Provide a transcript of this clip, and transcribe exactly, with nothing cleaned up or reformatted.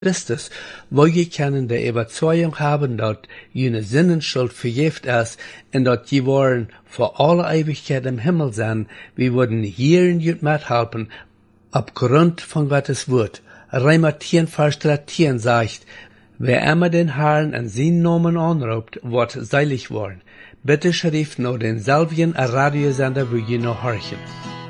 Christus, wo je können der Überzeugung haben, dat jene Sinnenschuld vergift ist, und dat je wollen vor alle Ewigkeit im Himmel sein, wir würden hier in jut mithelfen, aufgrund von Gottes Wort. Römer zehn, Vers dreizehn sagt, wer immer den Herrn an seinen Namen anruft, wird seilig worden. Bitte schrift nur denselben Radiosender, wo je noch horchen.